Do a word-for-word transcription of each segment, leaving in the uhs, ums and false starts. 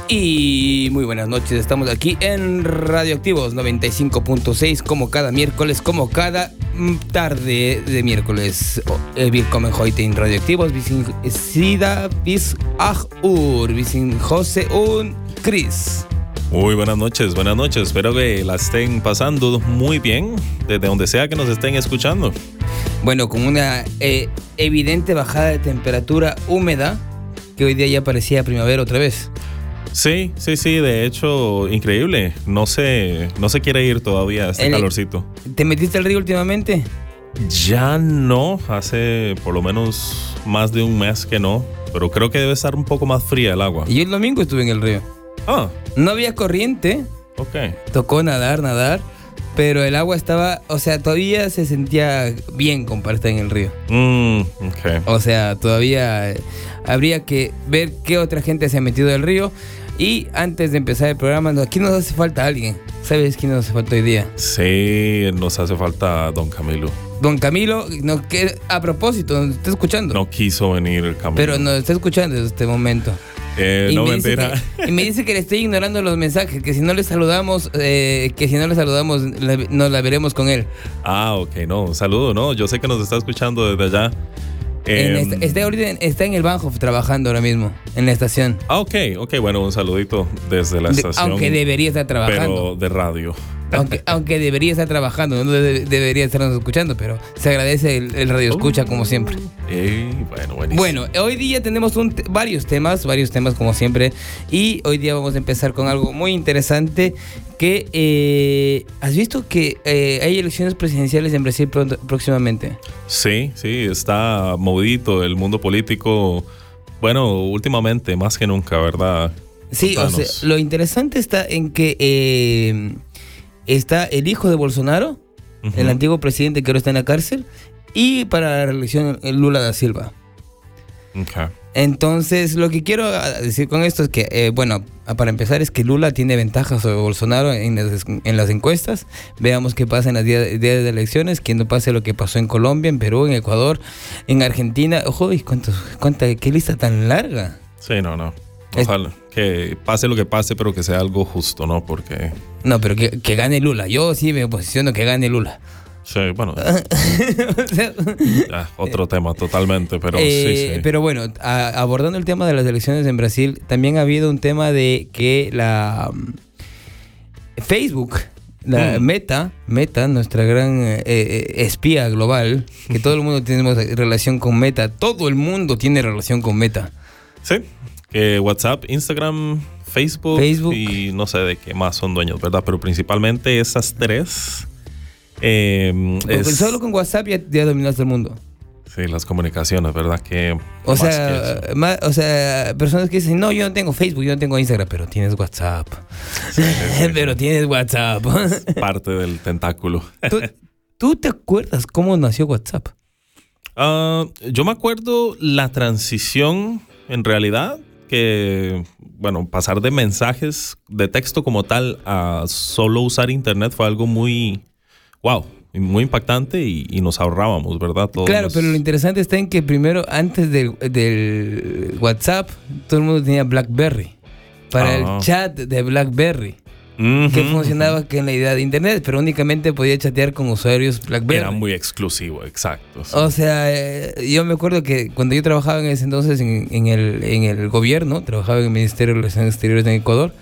Y muy buenas noches, estamos aquí en Radioactivos noventa y cinco punto seis como cada miércoles, como cada tarde de miércoles. Willkommen heute in Radioactivos, wir sind Sida bis acht Uhr, wir sind José und Chris. Muy buenas noches, buenas noches, espero que la estén pasando muy bien desde donde sea que nos estén escuchando. Bueno, con una eh, evidente bajada de temperatura húmeda, que hoy día ya parecía primavera otra vez. Sí, sí, sí, de hecho, increíble. No se, no se quiere ir todavía este El, calorcito. ¿Te metiste al río últimamente? Ya no, hace por lo menos más de un mes que no, pero creo que debe estar un poco más fría el agua. Y el domingo estuve en el río. Ah. No había corriente. Ok. Tocó nadar, nadar, pero el agua estaba, o sea, todavía se sentía bien comparada en el río. Mm, ok. O sea, todavía habría que ver qué otra gente se ha metido al río. Y antes de empezar el programa, aquí nos hace falta alguien. ¿Sabes quién nos hace falta hoy día? Sí, nos hace falta Don Camilo. Don Camilo, no, que, a propósito, nos está escuchando. No quiso venir Camilo. Pero nos está escuchando desde este momento. Eh, no, mentira. Que, y me dice que le estoy ignorando los mensajes, que si no le saludamos, eh, que si no le saludamos, la, nos la veremos con él. Ah, ok, no, un saludo, no, yo sé que nos está escuchando desde allá. En esta, está, ahorita, está en el Bahnhof trabajando ahora mismo, en la estación. Ah, ok, ok, bueno, un saludito desde la estación. De, aunque debería estar trabajando. Pero de radio. Aunque, aunque debería estar trabajando, no de, debería estarnos escuchando, pero se agradece el, el radio escucha uh, como siempre. Eh, bueno, buenísimo. Bueno, hoy día tenemos un, varios temas, varios temas como siempre, y hoy día vamos a empezar con algo muy interesante que eh, ¿has visto que eh, hay elecciones presidenciales en Brasil pronto, próximamente? Sí, sí, está movidito el mundo político, bueno, últimamente más que nunca, ¿verdad? Sí, Contanos. O sea, lo interesante está en que eh, está el hijo de Bolsonaro, uh-huh. el antiguo presidente que ahora está en la cárcel, y para la reelección Lula da Silva. Okay. Entonces, lo que quiero decir con esto es que, eh, bueno, para empezar es que Lula tiene ventajas sobre Bolsonaro en las, en las encuestas. Veamos qué pasa en los días, días de elecciones, que no pase lo que pasó en Colombia, en Perú, en Ecuador, en Argentina. Ojo, ¿cuántos, cuánta, qué lista tan larga? Sí, no, no. Ojalá es, que pase lo que pase, pero que sea algo justo, ¿no? Porque... No, pero que, que gane Lula. Yo sí me posiciono que gane Lula. Sí, bueno. ya, otro tema totalmente, pero eh, sí, sí. Pero bueno, a, abordando el tema de las elecciones en Brasil, también ha habido un tema de que la um, Facebook, la mm. Meta, Meta, nuestra gran eh, eh, espía global, que todo el mundo tenemos relación con Meta, todo el mundo tiene relación con Meta. Sí, que WhatsApp, Instagram, Facebook, Facebook y no sé de qué más son dueños, ¿verdad? Pero principalmente esas tres... Eh, es, solo con WhatsApp ya, ya dominaste el mundo. Sí, las comunicaciones, ¿verdad? Que o sea, más, o sea, personas que dicen, no, yo no tengo Facebook, yo no tengo Instagram, pero tienes WhatsApp. Sí, sí, sí. Pero tienes WhatsApp. Es parte del tentáculo. ¿Tú, ¿Tú te acuerdas cómo nació WhatsApp? Uh, yo me acuerdo la transición, en realidad, que, bueno, pasar de mensajes de texto como tal a solo usar internet fue algo muy... Wow, muy impactante y, y nos ahorrábamos, ¿verdad? Todos claro, los... pero lo interesante está en que primero, antes del, del WhatsApp, todo el mundo tenía BlackBerry. Para ah. el chat de BlackBerry. Uh-huh, que funcionaba uh-huh. que en la idea de internet, pero únicamente podía chatear con usuarios BlackBerry. Era muy exclusivo, exacto. Sí. O sea, eh, yo me acuerdo que cuando yo trabajaba en ese entonces en, en, el, en el gobierno, trabajaba en el Ministerio de Relaciones Exteriores en Ecuador,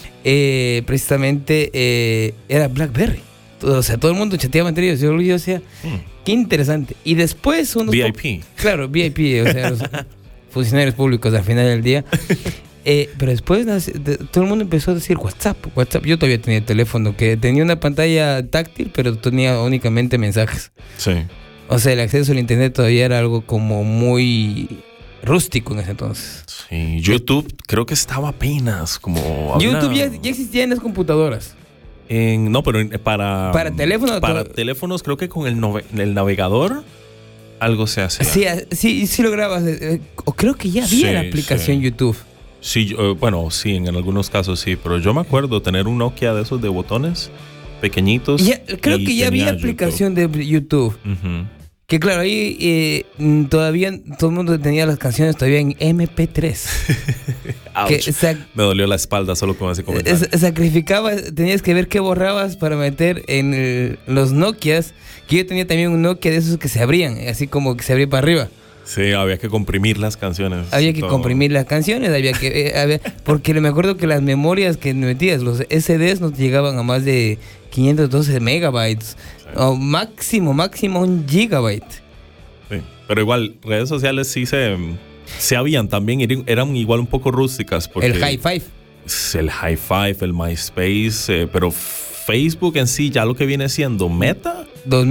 eh, precisamente eh, era BlackBerry. O sea, todo el mundo chateaba entre ellos. Yo, yo decía, mm. qué interesante. Y después unos... V I P. Po- claro, V I P, o sea, los funcionarios públicos al final del día. Eh, pero después de, todo el mundo empezó a decir WhatsApp, WhatsApp. Yo todavía tenía teléfono que tenía una pantalla táctil, pero tenía únicamente mensajes. Sí. O sea, el acceso al internet todavía era algo como muy rústico en ese entonces. Sí, YouTube creo que estaba apenas como... YouTube ya, ya existía en las computadoras. En, no, pero para... Para teléfonos. Para todo. Teléfonos creo que con el, nove, el navegador algo se hace. Sí, sí, sí lo grabas. Eh, o creo que ya había sí, la aplicación sí. YouTube. Sí, yo, bueno, sí, en algunos casos sí, pero yo me acuerdo tener un Nokia de esos de botones pequeñitos. Ya, creo que ya había YouTube. Aplicación de YouTube. Uh-huh. Que claro, ahí eh, todavía todo el mundo tenía las canciones todavía en eme pe tres. que, sac- Me dolió la espalda solo con ese comentario. Sacrificabas, tenías que ver qué borrabas para meter en el, los Nokias. Que yo tenía también un Nokia de esos que se abrían, así como que se abría para arriba. Sí, había que comprimir las canciones. Había que todo. comprimir las canciones, había que eh, había, porque me acuerdo que las memorias que metías, los ese des no llegaban a más de quinientos doce megabytes, sí. o máximo, máximo un gigabyte. Sí, pero igual, redes sociales sí se, se habían también, eran igual un poco rústicas. Porque el High Five. El High Five, el MySpace, eh, pero Facebook en sí, ya lo que viene siendo Meta. dos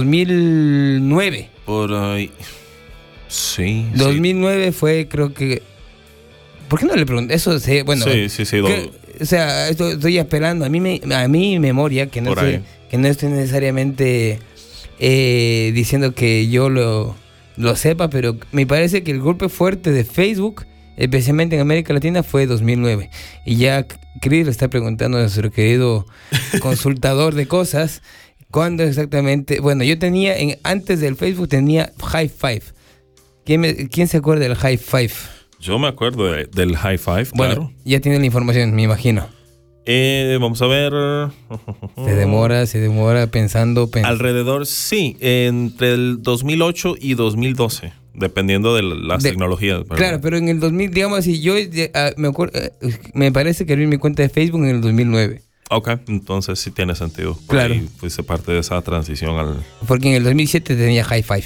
mil nueve. Por ahí. Sí. dos mil nueve sí. Fue, creo que. ¿Por qué no le pregunté? Eso sí, bueno. Sí, sí, sí. Que, o sea, esto, estoy esperando. A mí, me, a mi memoria, que no, estoy, que no estoy necesariamente eh, diciendo que yo lo, lo sepa, pero me parece que el golpe fuerte de Facebook, especialmente en América Latina, fue dos mil nueve. Y ya Chris le está preguntando a nuestro querido consultador de cosas, ¿cuándo exactamente? Bueno, yo tenía, en, antes del Facebook, tenía High Five. ¿Quién, me, ¿Quién se acuerda del High Five? Yo me acuerdo de, del High Five, bueno, claro. Ya tiene la información, me imagino. Eh, vamos a ver. Se demora, se demora pensando, pensando. Alrededor, sí, entre el dos mil ocho y dos mil doce, dependiendo de las de, tecnologías. ¿verdad? Claro, pero en el dos mil, digamos así, yo uh, me acuerdo, uh, me parece que abrí mi cuenta de Facebook en el dos mil nueve. Ok, entonces sí tiene sentido. Por claro. Ahí fuiste parte de esa transición al... Porque en el dos mil siete tenía High Five.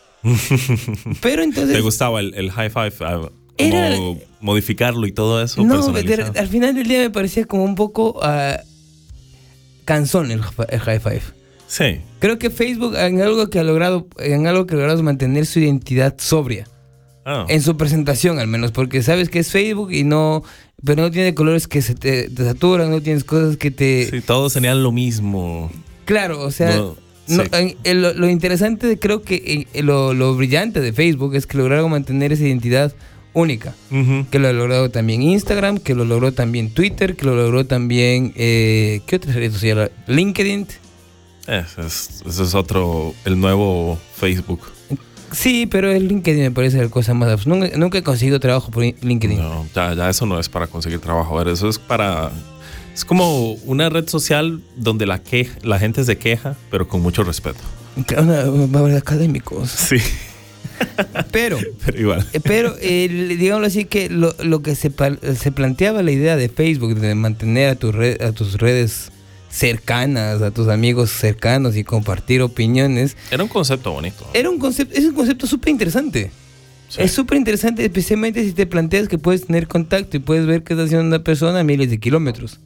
Pero entonces... ¿Te gustaba el, el High Five? Como era, modificarlo y todo eso. No, de, al final del día me parecía como un poco uh, cansón el, el High Five. Sí. Creo que Facebook en algo que ha logrado, en algo que ha logrado es mantener su identidad sobria. Oh. En su presentación al menos, porque sabes que es Facebook y no, pero no tiene colores que se te, te saturan, no tienes cosas que te... Sí, todos tenían lo mismo. Claro, o sea... No. No, sí. en, en, lo, lo interesante, creo que en, lo, lo brillante de Facebook es que lograron mantener esa identidad única. Uh-huh. Que lo ha logrado también Instagram, que lo logró también Twitter, que lo logró también... Eh, ¿Qué otra red social? LinkedIn. Ese es, ese es otro, el nuevo Facebook. Sí, pero el LinkedIn me parece la cosa más... Nunca, nunca he conseguido trabajo por LinkedIn. No, ya, ya eso no es para conseguir trabajo. A ver, eso es para... Es como una red social donde la, queja, la gente se queja, pero con mucho respeto. Una barra de académicos. Sí. Pero, pero igual. Pero, eh, digámoslo así, que lo, lo que se, se planteaba la idea de Facebook, de mantener a, tu red, a tus redes cercanas, a tus amigos cercanos y compartir opiniones. Era un concepto bonito. Era un concepto, es un concepto súper interesante. Sí. Es súper interesante, especialmente si te planteas que puedes tener contacto y puedes ver qué está haciendo una persona a miles de kilómetros.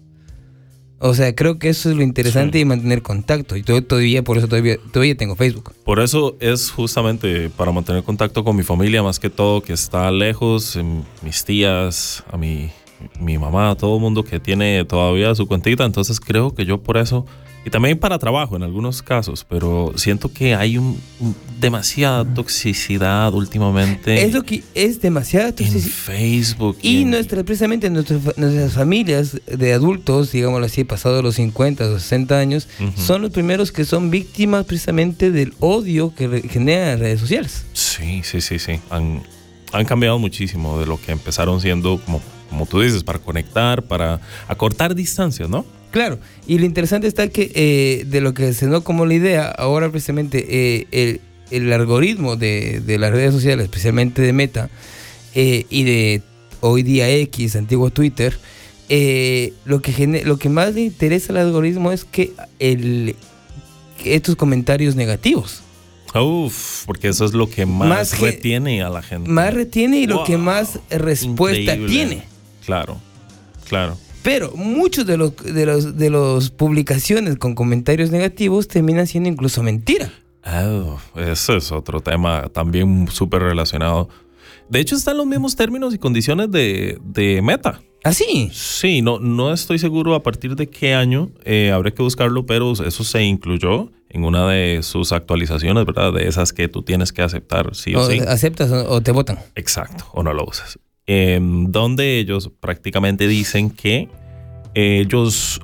O sea, creo que eso es lo interesante, sí, de mantener contacto. Y todo, todavía, por eso todavía, todavía tengo Facebook. Por eso es justamente para mantener contacto con mi familia, más que todo, que está lejos, mis tías, a mi, mi mamá, todo el mundo que tiene todavía su cuentita. Entonces creo que yo por eso, y también para trabajo en algunos casos, pero siento que hay un, un, demasiada toxicidad últimamente. Es lo que es demasiada toxicidad. En Facebook. Y, y en... nuestra, precisamente nuestras, nuestras familias de adultos, digámoslo así, pasados los cincuenta o sesenta años, uh-huh, son los primeros que son víctimas precisamente del odio que re- generan las redes sociales. Sí, sí, sí, sí. Han, han cambiado muchísimo de lo que empezaron siendo, como, como tú dices, para conectar, para acortar distancias, ¿no? Claro, y lo interesante está que eh, de lo que se dio como la idea, ahora precisamente eh, el, el algoritmo de, de las redes sociales, especialmente de Meta, eh, y de hoy día X, antiguo Twitter, eh, lo, que gener- lo que más le interesa al algoritmo es que, el, que estos comentarios negativos. Uf, porque eso es lo que más, más ge- retiene a la gente. Más retiene y wow, lo que más respuesta increíble. Tiene. Claro, claro. Pero muchos de los de los de las publicaciones con comentarios negativos terminan siendo incluso mentira. Oh, eso es otro tema también súper relacionado. De hecho, están los mismos términos y condiciones de, de Meta. ¿Ah, sí? Sí, no, no estoy seguro a partir de qué año, eh, habría que buscarlo, pero eso se incluyó en una de sus actualizaciones, ¿verdad? De esas que tú tienes que aceptar, sí o, o sí. ¿Aceptas o, o te votan? Exacto, o no lo usas. Eh, donde ellos prácticamente dicen que ellos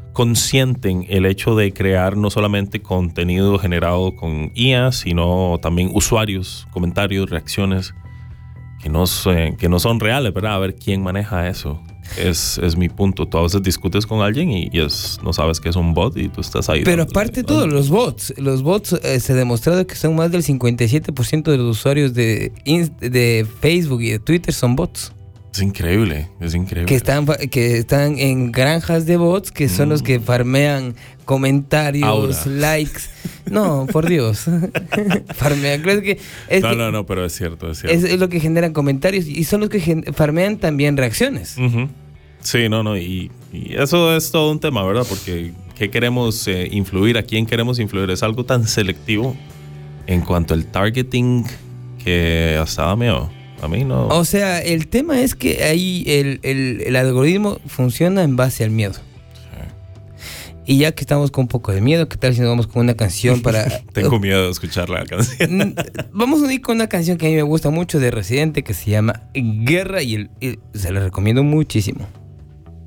consienten el hecho de crear no solamente contenido generado con I A, sino también usuarios, comentarios, reacciones que no, son, que no son reales, ¿verdad? A ver quién maneja eso. Es, es mi punto. Tú a veces discutes con alguien y, y es, no sabes que es un bot y tú estás ahí. Pero aparte de todo, los bots. Los bots eh, se ha demostrado que son más del cincuenta y siete por ciento de los usuarios de, de Facebook y de Twitter son bots. Es increíble, es increíble. Que están, que están en granjas de bots, que son mm. los que farmean comentarios, Aura. likes. No, por Dios. farmean. Creo que es no, que no, no, pero es cierto, es cierto. Es, es lo que generan comentarios y son los que gen- farmean también reacciones. Uh-huh. Sí, no, no, y, y eso es todo un tema, ¿verdad? Porque ¿qué queremos eh, influir? ¿A quién queremos influir? Es algo tan selectivo en cuanto al targeting que hasta da miedo. A mí no. O sea, el tema es que ahí el, el, el algoritmo funciona en base al miedo. Sí. Y ya que estamos con un poco de miedo, ¿qué tal si nos vamos con una canción para... Tengo miedo de escuchar la canción. Vamos a ir con una canción que a mí me gusta mucho de Residente que se llama Guerra y, el, y se la recomiendo muchísimo.